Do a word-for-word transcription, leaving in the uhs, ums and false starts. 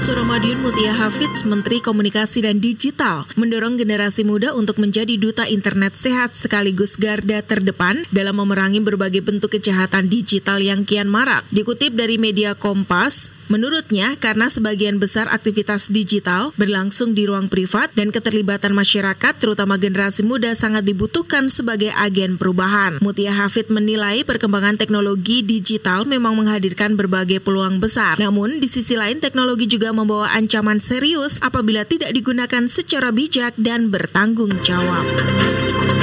Suramadiun Mutia Hafidz, Menteri Komunikasi dan Digital, mendorong generasi muda untuk menjadi duta internet sehat sekaligus garda terdepan dalam memerangi berbagai bentuk kejahatan digital yang kian marak. Dikutip dari media Kompas, menurutnya karena sebagian besar aktivitas digital berlangsung di ruang privat dan keterlibatan masyarakat, terutama generasi muda, sangat dibutuhkan sebagai agen perubahan. Mutia Hafidz menilai perkembangan teknologi digital memang menghadirkan berbagai peluang besar. Namun, di sisi lain teknologi juga membawa ancaman serius apabila tidak digunakan secara bijak dan bertanggung jawab.